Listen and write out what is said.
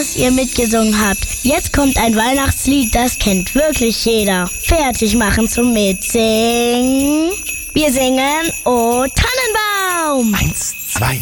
dass ihr mitgesungen habt. Jetzt kommt ein Weihnachtslied, das kennt wirklich jeder. Fertig machen zum Mitsingen. Wir singen O Tannenbaum. 1, 2,